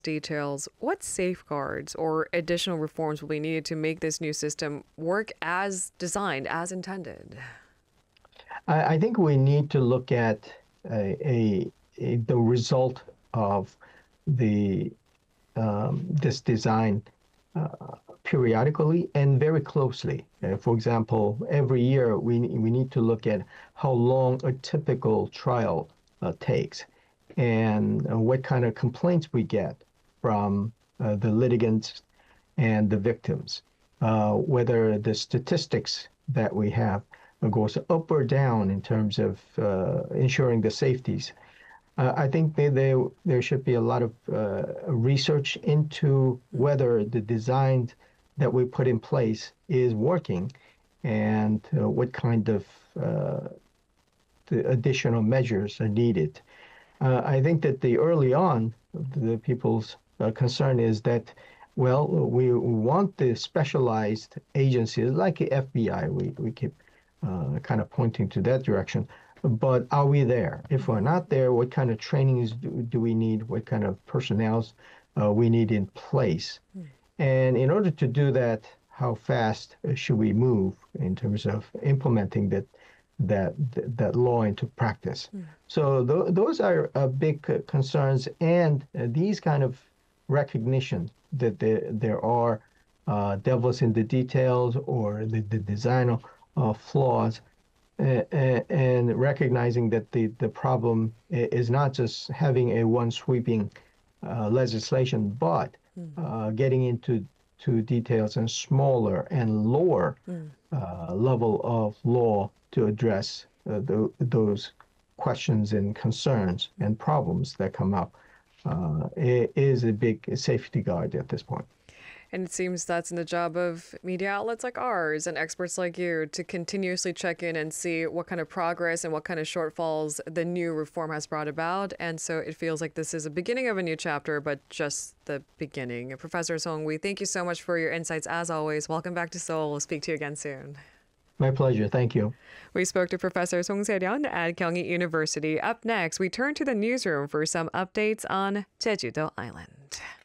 details, what safeguards or additional reforms will be needed to make this new system work as designed, as intended? I think we need to look at the result of the this design uh, periodically and very closely. For example, every year we need to look at how long a typical trial takes and what kind of complaints we get from the litigants and the victims, whether the statistics that we have goes up or down in terms of ensuring the safeties. I think there should be a lot of research into whether the design that we put in place is working and what kind of the additional measures are needed. I think that the early on, the people's concern is that, well, we want the specialized agencies like the FBI. We keep kind of pointing to that direction. But are we there? If we're not there, what kind of trainings do we need? What kind of personnel we need in place? And in order to do that, how fast should we move in terms of implementing that law into practice? So those are big concerns, and these kind of recognition that there are devils in the details or the design flaws, and recognizing that the problem is not just having a one sweeping legislation, but getting into details and smaller and lower level of law to address those questions and concerns and problems that come up is a big safety guard at this point. And it seems that's in the job of media outlets like ours and experts like you to continuously check in and see what kind of progress and what kind of shortfalls the new reform has brought about. And so it feels like this is a beginning of a new chapter, but just the beginning. Professor Song Wee, thank you so much for your insights as always. Welcome back to Seoul. We'll speak to you again soon. My pleasure. Thank you. We spoke to Professor Song Se-ryun at Kyunghee University. Up next, we turn to the newsroom for some updates on Jeju-do Island.